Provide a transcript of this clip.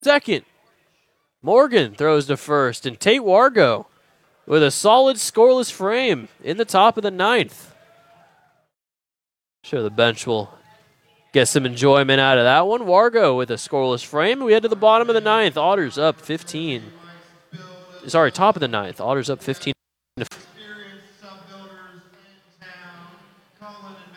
second. Morgan throws to first, and Tate Wargo with a solid scoreless frame in the top of the ninth. Sure, the bench will get some enjoyment out of that one. Wargo with a scoreless frame. We head to the bottom of the ninth. Otters up 15. Sorry, top of the ninth. Otters up 15.